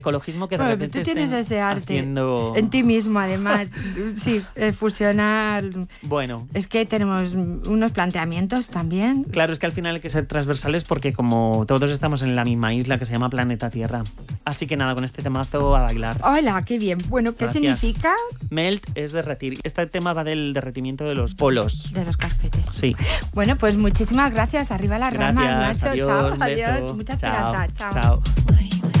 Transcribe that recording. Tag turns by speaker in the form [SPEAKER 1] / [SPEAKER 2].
[SPEAKER 1] ecologismo que de
[SPEAKER 2] Bueno,
[SPEAKER 1] repente
[SPEAKER 2] tú tienes ese arte
[SPEAKER 1] haciendo...
[SPEAKER 2] en ti mismo, además. Sí, fusionar.
[SPEAKER 1] Bueno.
[SPEAKER 2] Es que tenemos unos planteamientos también.
[SPEAKER 1] Claro, es que al final hay que ser transversales porque como todos estamos en la misma isla que se llama planeta Tierra. Así que nada, con este temazo a bailar.
[SPEAKER 2] Hola, qué bien. Bueno, ¿qué
[SPEAKER 1] Gracias.
[SPEAKER 2] significa?
[SPEAKER 1] Melt es derretir. Este tema va del derretimiento de los polos.
[SPEAKER 2] De los casquetes.
[SPEAKER 1] Sí.
[SPEAKER 2] Bueno, pues muchísimas gracias. Arriba las ramas,
[SPEAKER 1] Gracias,
[SPEAKER 2] Nacho.
[SPEAKER 1] adiós,
[SPEAKER 2] Chao,
[SPEAKER 1] un beso.
[SPEAKER 2] adiós. Mucha esperanza.
[SPEAKER 1] Chao. Chao.